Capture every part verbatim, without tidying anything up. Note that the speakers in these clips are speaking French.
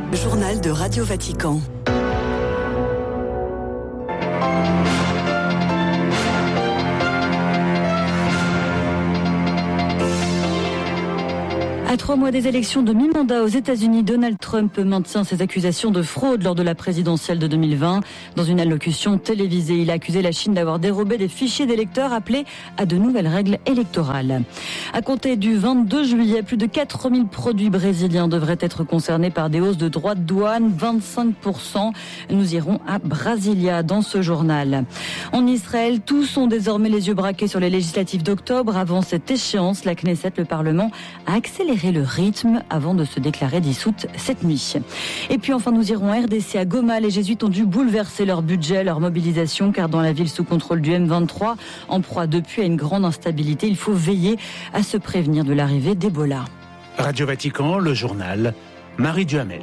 Journal de Radio Vatican. À trois mois des élections de mi-mandat aux États-Unis, Donald Trump maintient ses accusations de fraude lors de la présidentielle de deux mille vingt. Dans une allocution télévisée, il a accusé la Chine d'avoir dérobé des fichiers d'électeurs appelés à de nouvelles règles électorales. À compter du vingt-deux juillet, plus de quatre mille produits brésiliens devraient être concernés par des hausses de droits de douane, vingt-cinq pour cent. Nous irons à Brasilia dans ce journal. En Israël, tous ont désormais les yeux braqués sur les législatives d'octobre. Avant cette échéance, la Knesset, le Parlement, a accéléré le rythme avant de se déclarer dissoute cette nuit. Et puis enfin, nous irons à R D C à Goma. Les jésuites ont dû bouleverser leur budget, leur mobilisation, car dans la ville sous contrôle du M vingt-trois, en proie depuis à une grande instabilité, il faut veiller à se prévenir de l'arrivée d'Ebola. Radio Vatican, le journal, Marie Duhamel.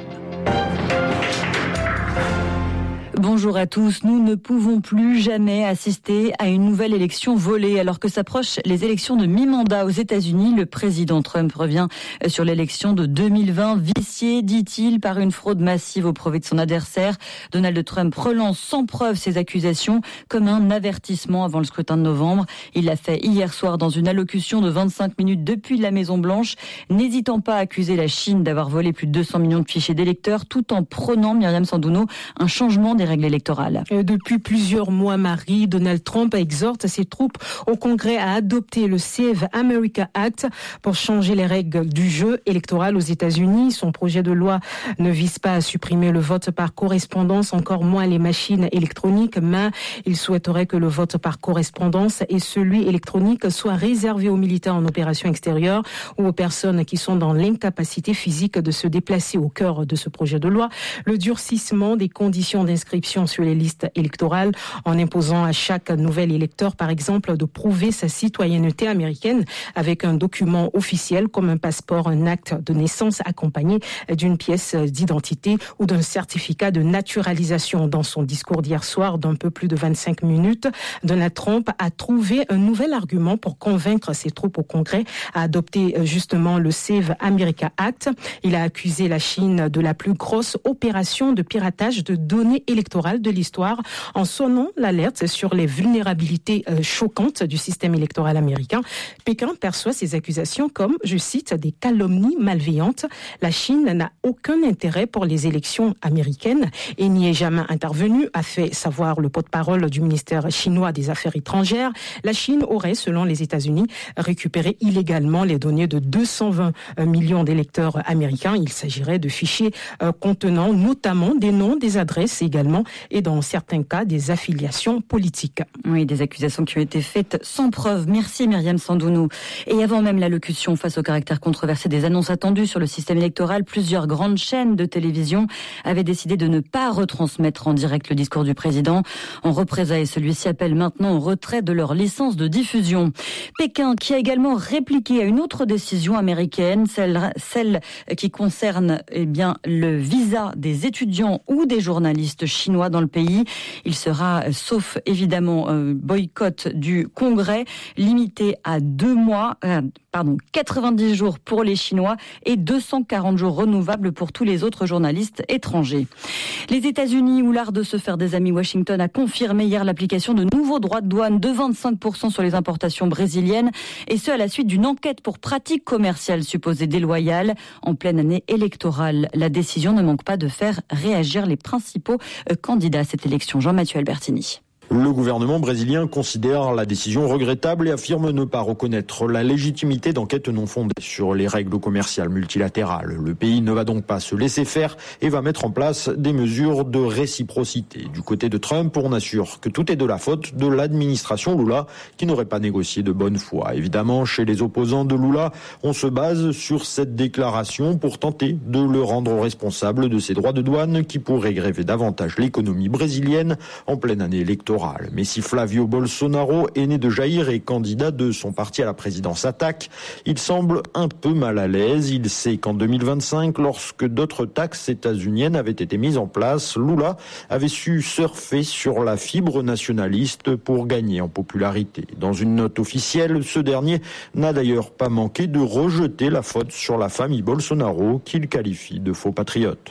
Bonjour à tous. Nous ne pouvons plus jamais assister à une nouvelle élection volée. Alors que s'approchent les élections de mi-mandat aux États-Unis, le président Trump revient sur l'élection de deux mille vingt, viciée, dit-il, par une fraude massive au profit de son adversaire. Donald Trump relance sans preuve ses accusations comme un avertissement avant le scrutin de novembre. Il l'a fait hier soir dans une allocution de vingt-cinq minutes depuis la Maison-Blanche, n'hésitant pas à accuser la Chine d'avoir volé plus de deux cents millions de fichiers d'électeurs, tout en prônant, Myriam Sandouno, un changement des règles électorales. Depuis plusieurs mois, Marie, Donald Trump exhorte ses troupes au Congrès à adopter le Save America Act pour changer les règles du jeu électoral aux États-Unis. Son projet de loi ne vise pas à supprimer le vote par correspondance, encore moins les machines électroniques, mais il souhaiterait que le vote par correspondance et celui électronique soient réservés aux militaires en opération extérieure ou aux personnes qui sont dans l'incapacité physique de se déplacer. Au cœur de ce projet de loi, le durcissement des conditions d'inscription sur les listes électorales en imposant à chaque nouvel électeur, par exemple, de prouver sa citoyenneté américaine avec un document officiel comme un passeport, un acte de naissance accompagné d'une pièce d'identité ou d'un certificat de naturalisation. Dans son discours d'hier soir d'un peu plus de vingt-cinq minutes, Donald Trump a trouvé un nouvel argument pour convaincre ses troupes au Congrès à adopter justement le Save America Act. Il a accusé la Chine de la plus grosse opération de piratage de données électorales de l'histoire en sonnant l'alerte sur les vulnérabilités choquantes du système électoral américain. Pékin perçoit ces accusations comme, je cite, des calomnies malveillantes. La Chine n'a aucun intérêt pour les élections américaines et n'y est jamais intervenue, a fait savoir le porte-parole du ministère chinois des Affaires étrangères. La Chine aurait, selon les États-Unis, récupéré illégalement les données de deux cent vingt millions d'électeurs américains. Il s'agirait de fichiers contenant notamment des noms, des adresses également et dans certains cas des affiliations politiques. Oui, des accusations qui ont été faites sans preuve. Merci Myriam Sandounou. Et avant même l'allocution face au caractère controversé des annonces attendues sur le système électoral, plusieurs grandes chaînes de télévision avaient décidé de ne pas retransmettre en direct le discours du président. En représailles, celui-ci appelle maintenant au retrait de leur licence de diffusion. Pékin qui a également répliqué à une autre décision américaine, celle, celle qui concerne eh bien, le visa des étudiants ou des journalistes chinois dans le pays. Il sera, sauf évidemment euh, boycott du Congrès, limité à deux mois, euh, pardon, quatre-vingt-dix jours pour les Chinois et deux cent quarante jours renouvelables pour tous les autres journalistes étrangers. Les États-Unis, où l'art de se faire des amis, Washington a confirmé hier l'application de nouveaux droits de douane de vingt-cinq pour cent sur les importations brésiliennes, et ce à la suite d'une enquête pour pratiques commerciales supposées déloyales. En pleine année électorale, la décision ne manque pas de faire réagir les principaux candidat à cette élection. Jean-Mathieu Albertini. Le gouvernement brésilien considère la décision regrettable et affirme ne pas reconnaître la légitimité d'enquêtes non fondées sur les règles commerciales multilatérales. Le pays ne va donc pas se laisser faire et va mettre en place des mesures de réciprocité. Du côté de Trump, on assure que tout est de la faute de l'administration Lula qui n'aurait pas négocié de bonne foi. Évidemment, chez les opposants de Lula, on se base sur cette déclaration pour tenter de le rendre responsable de ces droits de douane qui pourraient gréver davantage l'économie brésilienne en pleine année électorale. Mais si Flavio Bolsonaro, aîné de Jair et candidat de son parti à la présidence, attaque, il semble un peu mal à l'aise. Il sait qu'en deux mille vingt-cinq, lorsque d'autres taxes états-uniennes avaient été mises en place, Lula avait su surfer sur la fibre nationaliste pour gagner en popularité. Dans une note officielle, ce dernier n'a d'ailleurs pas manqué de rejeter la faute sur la famille Bolsonaro qu'il qualifie de faux patriote.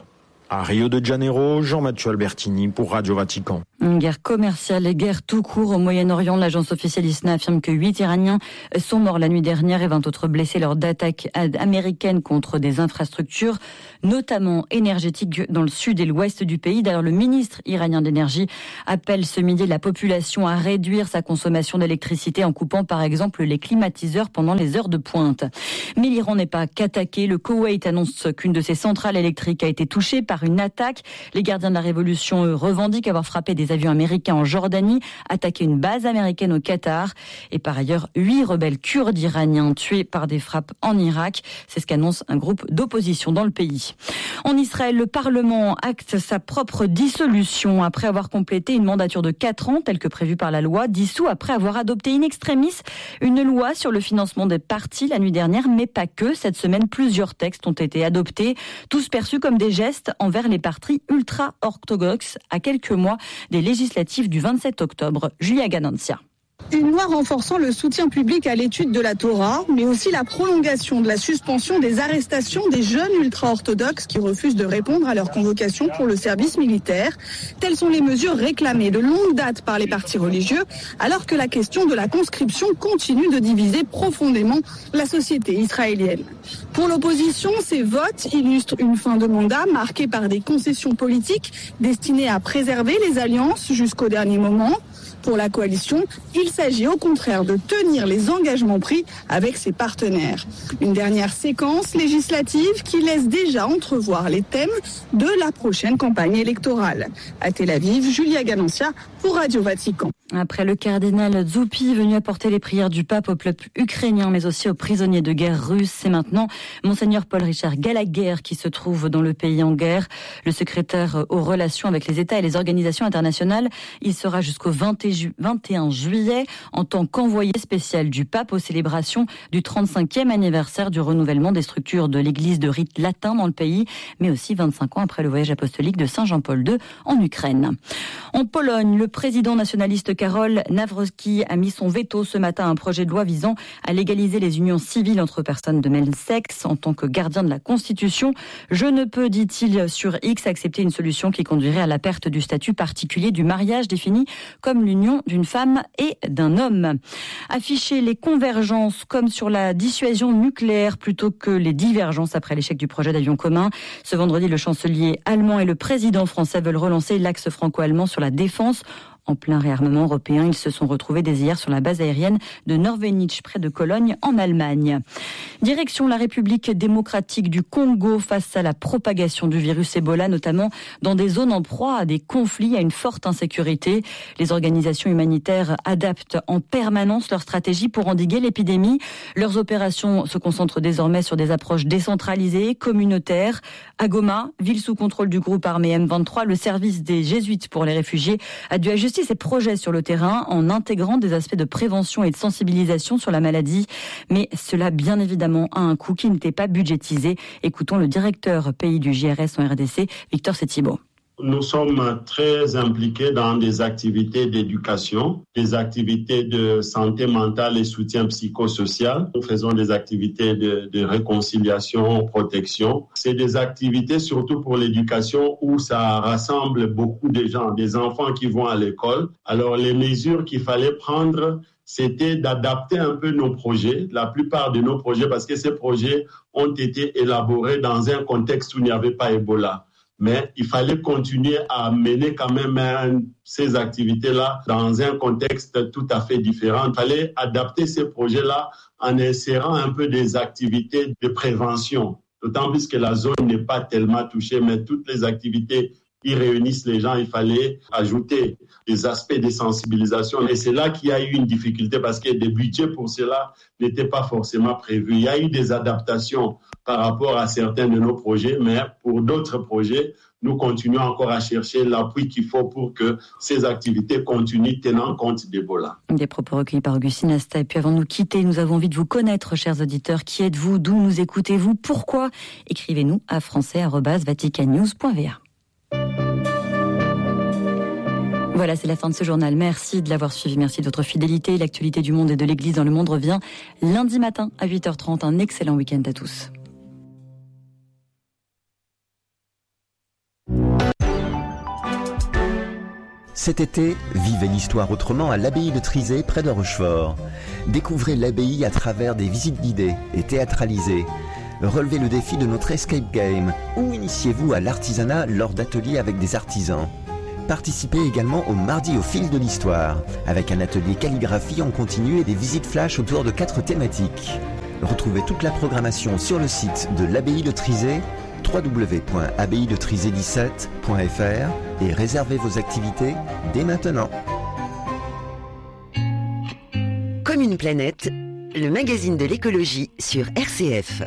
À Rio de Janeiro, Jean-Mathieu Albertini pour Radio Vatican. Une guerre commerciale et guerre tout court au Moyen-Orient. L'agence officielle I S N A affirme que huit Iraniens sont morts la nuit dernière et vingt autres blessés lors d'attaques américaines contre des infrastructures, notamment énergétiques dans le sud et l'ouest du pays. D'ailleurs, le ministre iranien d'énergie appelle ce midi la population à réduire sa consommation d'électricité en coupant par exemple les climatiseurs pendant les heures de pointe. Mais l'Iran n'est pas qu'attaqué. Le Koweït annonce qu'une de ses centrales électriques a été touchée par une attaque. Les gardiens de la révolution eux, revendiquent avoir frappé des avions américains en Jordanie, attaqué une base américaine au Qatar et par ailleurs huit rebelles kurdes iraniens tués par des frappes en Irak. C'est ce qu'annonce un groupe d'opposition dans le pays. En Israël, le Parlement acte sa propre dissolution après avoir complété une mandature de quatre ans telle que prévue par la loi, dissous après avoir adopté in extremis une loi sur le financement des partis la nuit dernière, mais pas que. Cette semaine, plusieurs textes ont été adoptés, tous perçus comme des gestes envers les partis ultra-orthodoxes à quelques mois des législatives du vingt-sept octobre. Julia Ganancia. Une loi renforçant le soutien public à l'étude de la Torah, mais aussi la prolongation de la suspension des arrestations des jeunes ultra-orthodoxes qui refusent de répondre à leur convocation pour le service militaire. Telles sont les mesures réclamées de longue date par les partis religieux, alors que la question de la conscription continue de diviser profondément la société israélienne. Pour l'opposition, ces votes illustrent une fin de mandat marquée par des concessions politiques destinées à préserver les alliances jusqu'au dernier moment. Pour la coalition, il s'agit au contraire de tenir les engagements pris avec ses partenaires. Une dernière séquence législative qui laisse déjà entrevoir les thèmes de la prochaine campagne électorale. À Tel Aviv, Julia Ganancia pour Radio Vatican. Après le cardinal Zuppi venu apporter les prières du pape au peuple ukrainien mais aussi aux prisonniers de guerre russes, c'est maintenant Monseigneur Paul-Richard Gallagher qui se trouve dans le pays en guerre. Le secrétaire aux relations avec les États et les organisations internationales, il sera jusqu'au vingt et un juillet en tant qu'envoyé spécial du pape aux célébrations du trente-cinquième anniversaire du renouvellement des structures de l'église de rite latin dans le pays, mais aussi vingt-cinq ans après le voyage apostolique de Saint Jean-Paul deux en Ukraine. En Pologne, le président nationaliste Karol Nawrocki a mis son veto ce matin à un projet de loi visant à légaliser les unions civiles entre personnes de même sexe en tant que gardien de la Constitution. Je ne peux, dit-il sur X, accepter une solution qui conduirait à la perte du statut particulier du mariage défini comme l'union d'une femme et d'un homme. Afficher les convergences comme sur la dissuasion nucléaire plutôt que les divergences après l'échec du projet d'avion commun. Ce vendredi, le chancelier allemand et le président français veulent relancer l'axe franco-allemand sur la défense. En plein réarmement européen, ils se sont retrouvés dès hier sur la base aérienne de Norvenich, près de Cologne, en Allemagne. Direction la République démocratique du Congo face à la propagation du virus Ebola, notamment dans des zones en proie à des conflits, à une forte insécurité. Les organisations humanitaires adaptent en permanence leur stratégie pour endiguer l'épidémie. Leurs opérations se concentrent désormais sur des approches décentralisées, communautaires. À Goma, ville sous contrôle du groupe armé M vingt-trois, le service des Jésuites pour les réfugiés a dû ajuster ses projets sur le terrain en intégrant des aspects de prévention et de sensibilisation sur la maladie. Mais cela, bien évidemment, a un coût qui n'était pas budgétisé. Écoutons le directeur pays du J R S en R D C, Victor Setibo. Nous sommes très impliqués dans des activités d'éducation, des activités de santé mentale et soutien psychosocial. Nous faisons des activités de, de réconciliation, protection. C'est des activités surtout pour l'éducation où ça rassemble beaucoup de gens, des enfants qui vont à l'école. Alors les mesures qu'il fallait prendre, c'était d'adapter un peu nos projets, la plupart de nos projets, parce que ces projets ont été élaborés dans un contexte où il n'y avait pas Ebola. Mais il fallait continuer à mener quand même hein, ces activités-là dans un contexte tout à fait différent. Il fallait adapter ces projets-là en insérant un peu des activités de prévention. D'autant plus que la zone n'est pas tellement touchée, mais toutes les activités qui réunissent les gens, il fallait ajouter des aspects de sensibilisation. Et c'est là qu'il y a eu une difficulté parce que des budgets pour cela n'étaient pas forcément prévus. Il y a eu des adaptations par rapport à certains de nos projets, mais pour d'autres projets, nous continuons encore à chercher l'appui qu'il faut pour que ces activités continuent tenant compte d'Ebola. Des propos recueillis par Augustine Asta. Et puis avant de nous quitter, nous avons envie de vous connaître, chers auditeurs. Qui êtes-vous? D'où nous écoutez-vous? Pourquoi? Écrivez-nous à français arobase vatican news point v a. Voilà, c'est la fin de ce journal. Merci de l'avoir suivi. Merci de votre fidélité. L'actualité du monde et de l'Église dans le monde revient lundi matin à huit heures trente. Un excellent week-end à tous. Cet été, vivez l'histoire autrement à l'abbaye de Trizé, près de Rochefort. Découvrez l'abbaye à travers des visites guidées et théâtralisées. Relevez le défi de notre escape game ou initiez-vous à l'artisanat lors d'ateliers avec des artisans. Participez également au Mardi au fil de l'histoire, avec un atelier calligraphie en continu et des visites flash autour de quatre thématiques. Retrouvez toute la programmation sur le site de l'abbaye de Trizé, w w w point abbaye de trizé dix-sept point f r, et réservez vos activités dès maintenant. Comme une planète, le magazine de l'écologie sur R C F.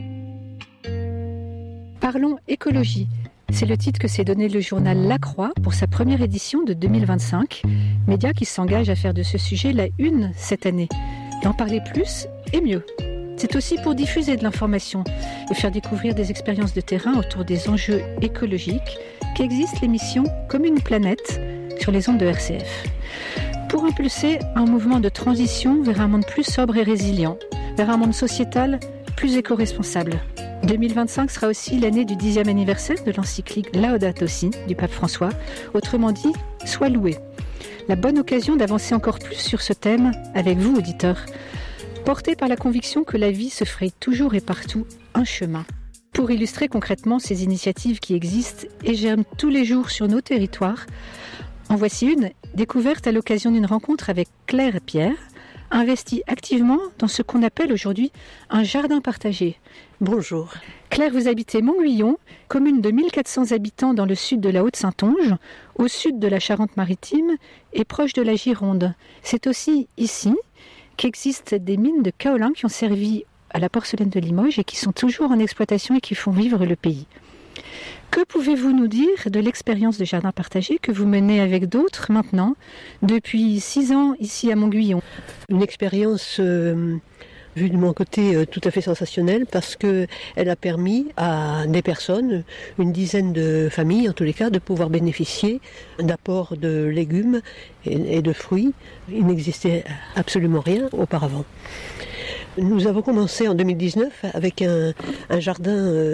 Parlons écologie. C'est le titre que s'est donné le journal La Croix pour sa première édition de deux mille vingt-cinq, média qui s'engage à faire de ce sujet la une cette année. D'en parler plus et mieux. C'est aussi pour diffuser de l'information et faire découvrir des expériences de terrain autour des enjeux écologiques qu'existe l'émission Comme une planète sur les ondes de R C F. Pour impulser un mouvement de transition vers un monde plus sobre et résilient, vers un monde sociétal plus éco-responsable. deux mille vingt-cinq sera aussi l'année du dixième anniversaire de l'encyclique Laudato Si du pape François, autrement dit, sois loué. La bonne occasion d'avancer encore plus sur ce thème avec vous, auditeurs. Porté par la conviction que la vie se fraye toujours et partout un chemin. Pour illustrer concrètement ces initiatives qui existent et germent tous les jours sur nos territoires, en voici une, découverte à l'occasion d'une rencontre avec Claire et Pierre, investis activement dans ce qu'on appelle aujourd'hui un jardin partagé. Bonjour. Claire, vous habitez Montguillon, commune de mille quatre cents habitants dans le sud de la Haute-Saintonge, au sud de la Charente-Maritime et proche de la Gironde. C'est aussi ici qu'existent des mines de kaolin qui ont servi à la porcelaine de Limoges et qui sont toujours en exploitation et qui font vivre le pays. Que pouvez-vous nous dire de l'expérience de jardin partagé que vous menez avec d'autres maintenant, depuis six ans ici à Montguillon? Une expérience, euh, vue de mon côté, euh, tout à fait sensationnelle parce qu'elle a permis à des personnes, une dizaine de familles en tous les cas, de pouvoir bénéficier d'apports de légumes et, et de fruits. Il n'existait absolument rien auparavant. Nous avons commencé en deux mille dix-neuf avec un, un jardin,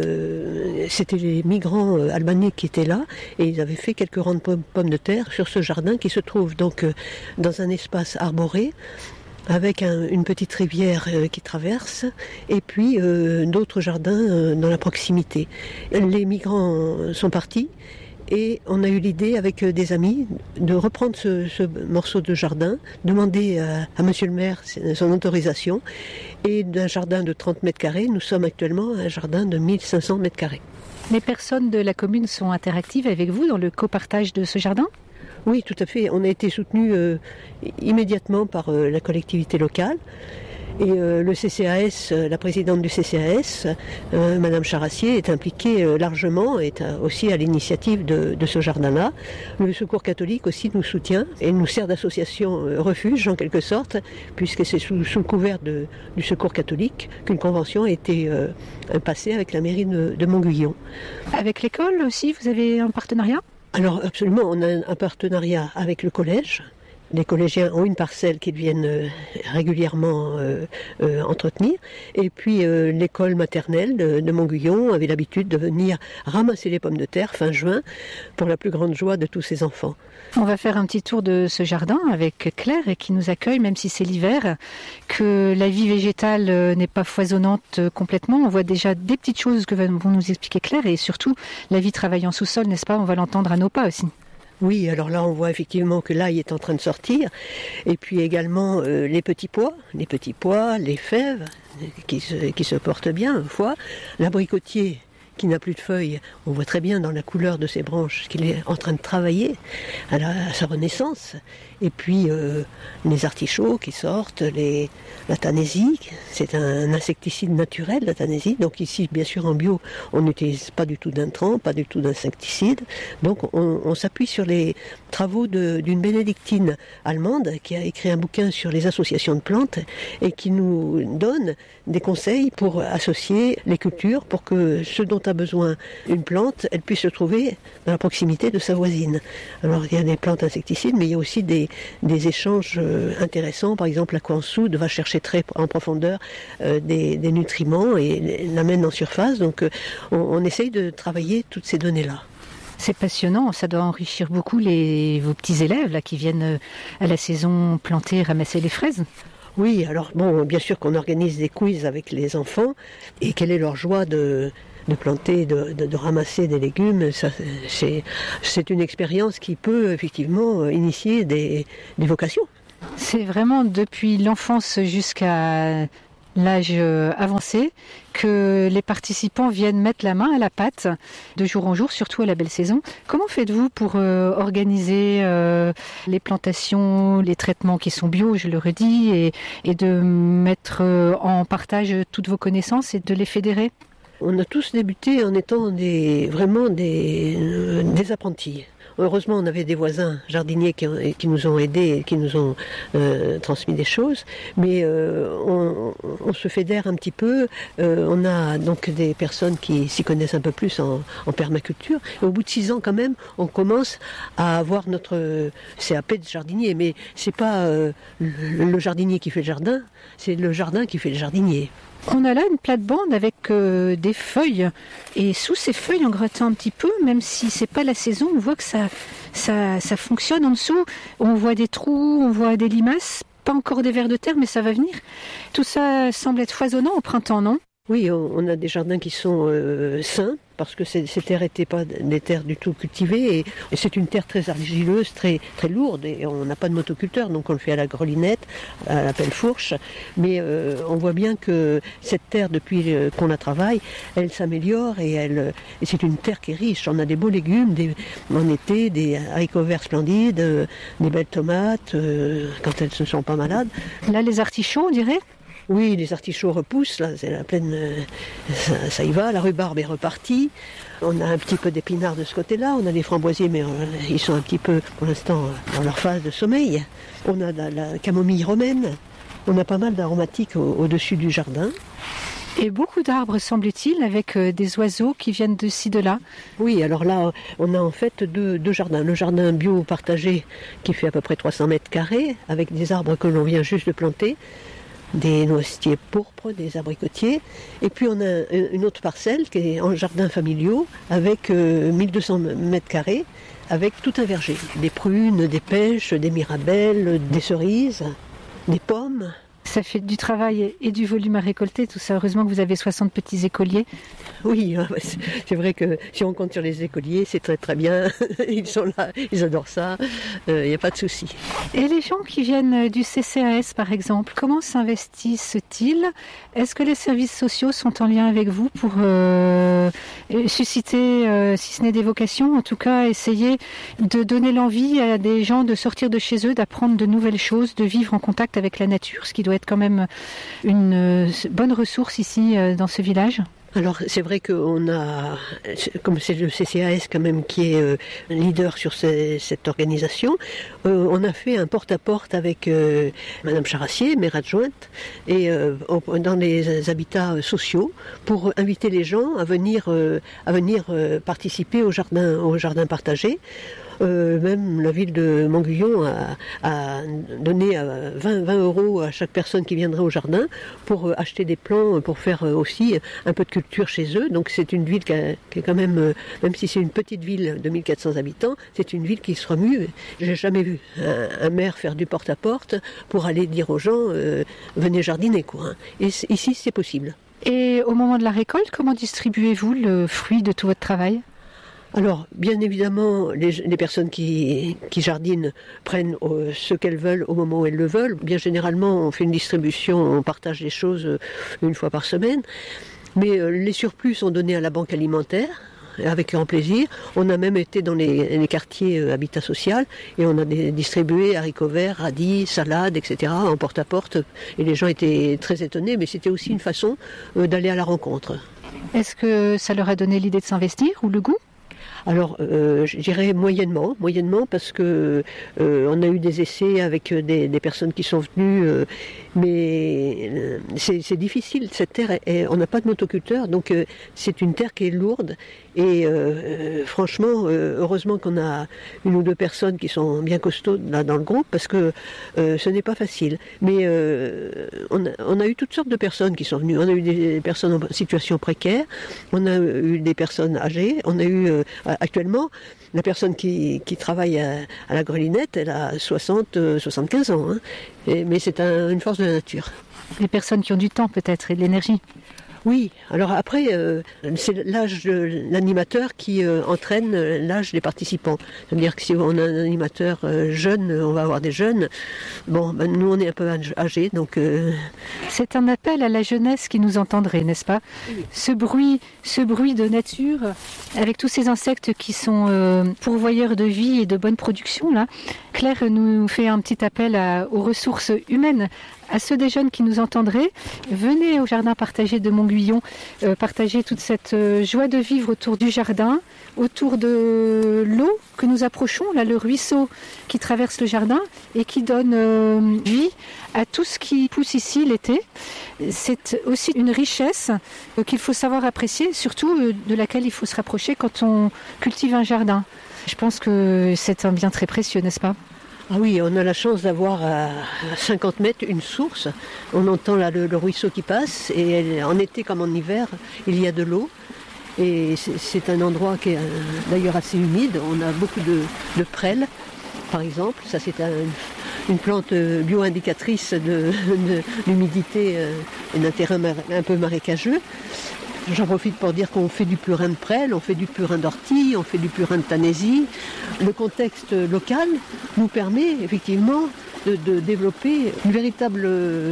euh, c'était les migrants euh, albanais qui étaient là et ils avaient fait quelques rangs de pommes, pommes de terre sur ce jardin qui se trouve donc euh, dans un espace arboré avec un, une petite rivière euh, qui traverse et puis euh, d'autres jardins euh, dans la proximité. Les migrants sont partis. Et on a eu l'idée avec des amis de reprendre ce, ce morceau de jardin, demander à, à monsieur le maire son autorisation. Et d'un jardin de trente mètres carrés, nous sommes actuellement à un jardin de mille cinq cents mètres carrés. Les personnes de la commune sont interactives avec vous dans le copartage de ce jardin ? Oui, tout à fait. On a été soutenus euh, immédiatement par euh, la collectivité locale. Et euh, le C C A S, euh, la présidente du C C A S, euh, Madame Charassier, est impliquée euh, largement, est euh, aussi à l'initiative de, de ce jardin-là. Le Secours catholique aussi nous soutient et nous sert d'association euh, refuge en quelque sorte, puisque c'est sous, sous le couvert de, du Secours catholique qu'une convention a été euh, passée avec la mairie de, de Montguillon. Avec l'école aussi, vous avez un partenariat ? Alors absolument, on a un partenariat avec le collège. Les collégiens ont une parcelle qu'ils viennent euh, régulièrement euh, euh, entretenir. Et puis euh, l'école maternelle de, de Montguillon avait l'habitude de venir ramasser les pommes de terre fin juin pour la plus grande joie de tous ses enfants. On va faire un petit tour de ce jardin avec Claire et qui nous accueille, même si c'est l'hiver, que la vie végétale n'est pas foisonnante complètement. On voit déjà des petites choses que vont nous expliquer Claire et surtout la vie travaille en sous-sol, n'est-ce pas ? On va l'entendre à nos pas aussi. Oui, alors là on voit effectivement que l'ail est en train de sortir, et puis également euh, les petits pois, les petits pois, les fèves qui se, qui se portent bien, foie, l'abricotier qui n'a plus de feuilles, on voit très bien dans la couleur de ses branches qu'il est en train de travailler à, la, à sa renaissance. Et puis euh, les artichauts qui sortent, les, la tanésie, c'est un insecticide naturel, la tanésie. Donc ici, bien sûr, en bio, on n'utilise pas du tout d'intrants, pas du tout d'insecticides. Donc on, on s'appuie sur les travaux de, d'une bénédictine allemande qui a écrit un bouquin sur les associations de plantes et qui nous donne des conseils pour associer les cultures pour que ce dont a besoin une plante, elle puisse se trouver dans la proximité de sa voisine. Alors il y a des plantes insecticides, mais il y a aussi des, des échanges intéressants. Par exemple, la coin soude va chercher très en profondeur euh, des, des nutriments et l'amène en surface. Donc euh, on, on essaye de travailler toutes ces données-là. C'est passionnant, ça doit enrichir beaucoup les, vos petits élèves là, qui viennent à la saison planter, ramasser les fraises. Oui, alors bon, bien sûr qu'on organise des quiz avec les enfants, et quelle est leur joie de, de planter, de, de, de ramasser des légumes. Ça, c'est, c'est une expérience qui peut effectivement initier des, des vocations. C'est vraiment depuis l'enfance jusqu'à l'âge avancé que les participants viennent mettre la main à la pâte de jour en jour, surtout à la belle saison. Comment faites-vous pour euh, organiser euh, les plantations, les traitements qui sont bio, je le redis, et, et de mettre euh, en partage toutes vos connaissances et de les fédérer ? On a tous débuté en étant des, vraiment des, euh, des apprentis. Heureusement, on avait des voisins jardiniers qui, qui nous ont aidés, qui nous ont euh, transmis des choses, mais euh, on, on se fédère un petit peu. Euh, on a donc des personnes qui s'y connaissent un peu plus en, en permaculture. Et au bout de six ans, quand même, on commence à avoir notre C A P de jardinier. Mais c'est pas euh, le, le jardinier qui fait le jardin, c'est le jardin qui fait le jardinier. On a là une plate-bande avec euh, des feuilles, et sous ces feuilles, en grattant un petit peu, même si c'est pas la saison, on voit que ça, ça, ça fonctionne en dessous. On voit des trous, on voit des limaces, pas encore des vers de terre, mais ça va venir. Tout ça semble être foisonnant au printemps, non ? Oui, on a des jardins qui sont euh, sains, parce que ces, ces terres n'étaient pas des terres du tout cultivées, et, et c'est une terre très argileuse, très, très lourde, et on n'a pas de motoculteur, donc on le fait à la grelinette, à la pelle fourche, mais euh, on voit bien que cette terre, depuis euh, qu'on la travaille, elle s'améliore, et, elle, et c'est une terre qui est riche. On a des beaux légumes des, en été, des haricots verts splendides, euh, des belles tomates, euh, quand elles ne sont pas malades. Là, les artichauts, on dirait ? Oui, les artichauts repoussent, là, c'est la pleine, euh, ça, ça y va, la rhubarbe est repartie. On a un petit peu d'épinards de ce côté-là, on a des framboisiers, mais euh, ils sont un petit peu, pour l'instant, dans leur phase de sommeil. On a la, la camomille romaine, on a pas mal d'aromatiques au, au-dessus du jardin. Et beaucoup d'arbres, semble-t-il, avec euh, des oiseaux qui viennent de ci, de là. Oui, alors là, on a en fait deux, deux jardins. Le jardin bio partagé, qui fait à peu près trois cents mètres carrés, avec des arbres que l'on vient juste de planter, des noisetiers pourpres, des abricotiers. Et puis on a une autre parcelle qui est en jardin familiaux avec euh, mille deux cents mètres carrés, avec tout un verger. Des prunes, des pêches, des mirabelles, des cerises, des pommes. Ça fait du travail et du volume à récolter, tout ça. Heureusement que vous avez soixante petits écoliers. Oui, c'est vrai que si on compte sur les écoliers, c'est très très bien. Ils sont là, ils adorent ça, il euh, n'y a pas de souci. Et les gens qui viennent du C C A S, par exemple, comment s'investissent-ils ? Est-ce que les services sociaux sont en lien avec vous pour euh, susciter, euh, si ce n'est des vocations, en tout cas essayer de donner l'envie à des gens de sortir de chez eux, d'apprendre de nouvelles choses, de vivre en contact avec la nature, ce qui doit être quand même une bonne ressource ici dans ce village? Alors c'est vrai qu'on a, comme c'est le C C A S quand même qui est euh, leader sur ces, cette organisation, euh, on a fait un porte-à-porte avec euh, Madame Charassier, maire adjointe, et euh, dans les habitats sociaux pour inviter les gens à venir, euh, à venir euh, participer au jardin, au jardin partagé. Euh, même la ville de Montguyon a, a donné vingt, vingt euros à chaque personne qui viendrait au jardin pour acheter des plants, pour faire aussi un peu de culture chez eux. Donc c'est une ville qui, a, qui est quand même, même si c'est une petite ville de mille quatre cents habitants, c'est une ville qui se remue. J'ai jamais vu un, un maire faire du porte-à-porte pour aller dire aux gens euh, venez jardiner, quoi. Et ici c'est possible. Et au moment de la récolte, comment distribuez-vous le fruit de tout votre travail ? Alors, bien évidemment, les, les personnes qui, qui jardinent prennent euh, ce qu'elles veulent au moment où elles le veulent. Bien généralement, on fait une distribution, on partage les choses euh, une fois par semaine. Mais euh, les surplus sont donnés à la banque alimentaire, avec grand plaisir. On a même été dans les, les quartiers euh, habitat social et on a des, distribué haricots verts, radis, salades, et cetera en porte-à-porte. Et les gens étaient très étonnés, mais c'était aussi une façon euh, d'aller à la rencontre. Est-ce que ça leur a donné l'idée de s'investir ou le goût ? Alors, euh, je dirais moyennement, moyennement parce que euh, on a eu des essais avec des, des personnes qui sont venues, euh, mais euh, c'est, c'est difficile. Cette terre, est, on n'a pas de motoculteur, donc euh, c'est une terre qui est lourde Et euh, franchement, euh, heureusement qu'on a une ou deux personnes qui sont bien costauds là dans le groupe, parce que euh, ce n'est pas facile. Mais euh, on, a, on a eu toutes sortes de personnes qui sont venues. On a eu des personnes en situation précaire, on a eu des personnes âgées, on a eu euh, actuellement la personne qui, qui travaille à, à la Grelinette, elle a soixante, soixante-quinze ans. Hein. Et, mais c'est un, une force de la nature. Les personnes qui ont du temps peut-être et de l'énergie. Oui, alors après, euh, c'est l'âge de l'animateur qui euh, entraîne l'âge des participants. C'est-à-dire que si on a un animateur euh, jeune, on va avoir des jeunes. Bon, ben, nous on est un peu âgés, donc... Euh... C'est un appel à la jeunesse qui nous entendrait, n'est-ce pas ? Oui. Ce bruit, ce bruit de nature, avec tous ces insectes qui sont euh, pourvoyeurs de vie et de bonne production, là, Claire nous fait un petit appel à, aux ressources humaines. À ceux des jeunes qui nous entendraient, venez au jardin partagé de Montguyon, euh, partager toute cette euh, joie de vivre autour du jardin, autour de l'eau que nous approchons, là le ruisseau qui traverse le jardin et qui donne euh, vie à tout ce qui pousse ici l'été. C'est aussi une richesse euh, qu'il faut savoir apprécier, surtout euh, de laquelle il faut se rapprocher quand on cultive un jardin. Je pense que c'est un bien très précieux, n'est-ce pas ? Ah oui, on a la chance d'avoir à cinquante mètres une source. On entend là le, le ruisseau qui passe et elle, en été comme en hiver, il y a de l'eau. Et c'est, c'est un endroit qui est d'ailleurs assez humide. On a beaucoup de, de prêles, par exemple. Ça, c'est un, une plante bio-indicatrice de, de l'humidité et d'un terrain un peu marécageux. J'en profite pour dire qu'on fait du purin de prêle, on fait du purin d'ortie, on fait du purin de tanésie. Le contexte local nous permet effectivement de, de développer une véritable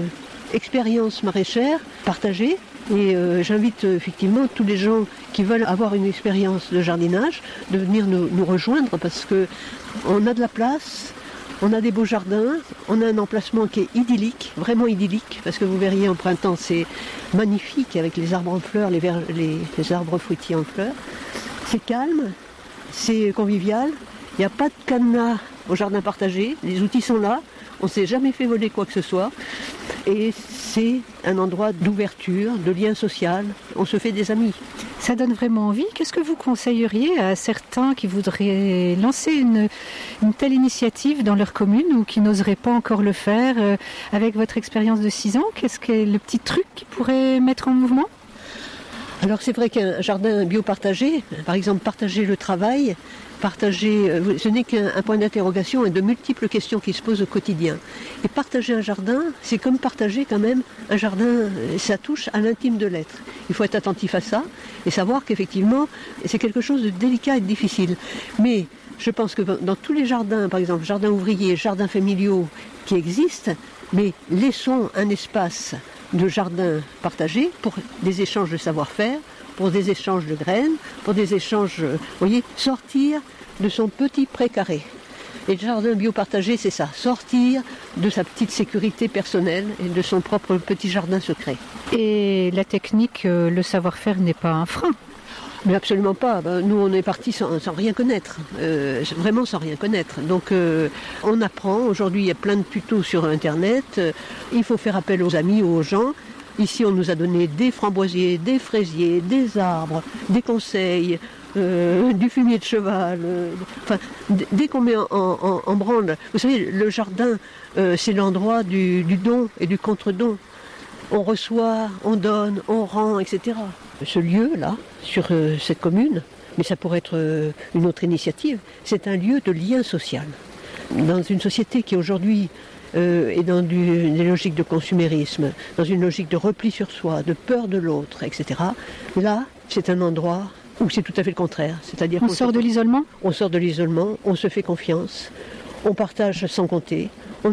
expérience maraîchère partagée. Et euh, j'invite effectivement tous les gens qui veulent avoir une expérience de jardinage de venir nous, nous rejoindre parce qu'on a de la place. On a des beaux jardins, on a un emplacement qui est idyllique, vraiment idyllique, parce que vous verriez en printemps, c'est magnifique avec les arbres en fleurs, les, ver- les, les arbres fruitiers en fleurs. C'est calme, c'est convivial, il n'y a pas de cadenas au jardin partagé, les outils sont là, on ne s'est jamais fait voler quoi que ce soit. Et c'est un endroit d'ouverture, de lien social, on se fait des amis. Ça donne vraiment envie. Qu'est-ce que vous conseilleriez à certains qui voudraient lancer une, une telle initiative dans leur commune ou qui n'oseraient pas encore le faire euh, avec votre expérience de six ans? Qu'est-ce que le petit truc qu'ils pourraient mettre en mouvement? Alors c'est vrai qu'un jardin bio-partagé, par exemple partager le travail, partager, ce n'est qu'un point d'interrogation et de multiples questions qui se posent au quotidien. Et partager un jardin, c'est comme partager quand même un jardin, ça touche à l'intime de l'être. Il faut être attentif à ça et savoir qu'effectivement, c'est quelque chose de délicat et de difficile. Mais je pense que dans tous les jardins, par exemple, jardins ouvriers, jardins familiaux qui existent, mais laissons un espace de jardin partagé pour des échanges de savoir-faire, pour des échanges de graines, pour des échanges, vous voyez, sortir de son petit précaré. Et le jardin bio-partagé, c'est ça, sortir de sa petite sécurité personnelle et de son propre petit jardin secret. Et la technique, le savoir-faire n'est pas un frein? Mais absolument pas. Nous, on est partis sans, sans rien connaître, euh, vraiment sans rien connaître. Donc, euh, on apprend. Aujourd'hui, il y a plein de tutos sur Internet. Euh, il faut faire appel aux amis ou aux gens. Ici, on nous a donné des framboisiers, des fraisiers, des arbres, des conseils, euh, du fumier de cheval. Euh, enfin, d- dès qu'on met en, en, en branle, vous savez, le jardin, euh, c'est l'endroit du, du don et du contre-don. On reçoit, on donne, on rend, et cetera. Ce lieu-là, sur euh, cette commune, mais ça pourrait être euh, une autre initiative, c'est un lieu de lien social. Dans une société qui aujourd'hui euh, est dans du, des logiques de consumérisme, dans une logique de repli sur soi, de peur de l'autre, et cetera, là, c'est un endroit où c'est tout à fait le contraire. C'est-à-dire on sort de l'isolement ? On sort de l'isolement, on se fait confiance, on partage sans compter.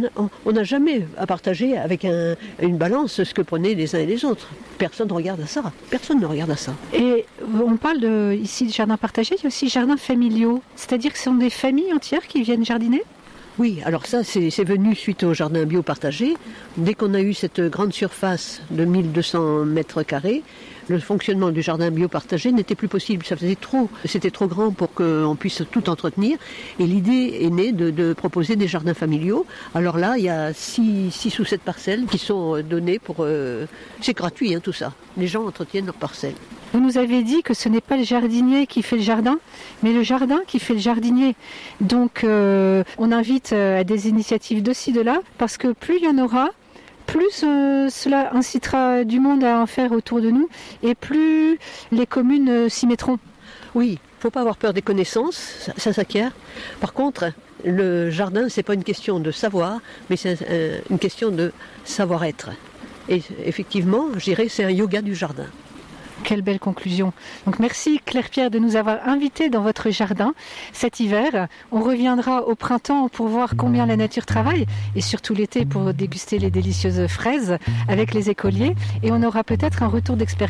On n'a jamais à partager avec un, une balance ce que prenaient les uns et les autres. Personne ne regarde à ça. Personne ne regarde à ça. Et on parle de, ici de jardins partagés, il y a aussi jardins familiaux. C'est-à-dire que ce sont des familles entières qui viennent jardiner ? Oui, alors ça, c'est, c'est venu suite au jardin bio partagé. Dès qu'on a eu cette grande surface de mille deux cents mètres carrés, le fonctionnement du jardin bio partagé n'était plus possible. Ça faisait trop, c'était trop grand pour qu'on puisse tout entretenir. Et l'idée est née de, de proposer des jardins familiaux. Alors là, il y a six, six ou sept parcelles qui sont données pour... Euh, c'est gratuit, hein, tout ça. Les gens entretiennent leurs parcelles. Vous nous avez dit que ce n'est pas le jardinier qui fait le jardin, mais le jardin qui fait le jardinier. Donc euh, on invite à des initiatives de ci, de là, parce que plus il y en aura, plus euh, cela incitera du monde à en faire autour de nous, et plus les communes euh, s'y mettront. Oui, il ne faut pas avoir peur des connaissances, ça, ça s'acquiert. Par contre, le jardin, ce n'est pas une question de savoir, mais c'est euh, une question de savoir-être. Et effectivement, je dirais c'est un yoga du jardin. Quelle belle conclusion. Donc merci Claire-Pierre de nous avoir invités dans votre jardin cet hiver. On reviendra au printemps pour voir combien la nature travaille et surtout l'été pour déguster les délicieuses fraises avec les écoliers. Et on aura peut-être un retour d'expérience